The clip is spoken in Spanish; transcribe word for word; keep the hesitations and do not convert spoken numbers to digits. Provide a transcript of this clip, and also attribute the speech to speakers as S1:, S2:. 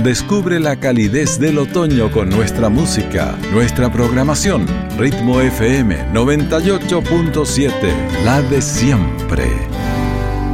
S1: Descubre la calidez del otoño con nuestra música, nuestra programación. Ritmo F M noventa y ocho punto siete, la de siempre.